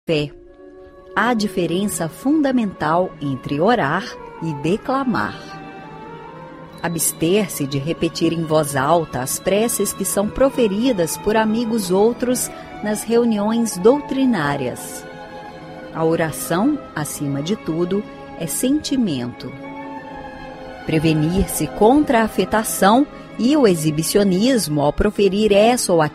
fé. Há diferença fundamental entre orar e declamar. Abster-se de repetir em voz alta as preces que são proferidas por amigos outros nas reuniões doutrinárias. A oração, acima de tudo, é sentimento. Prevenir-se contra a afetação e o exibicionismo ao proferir essa ou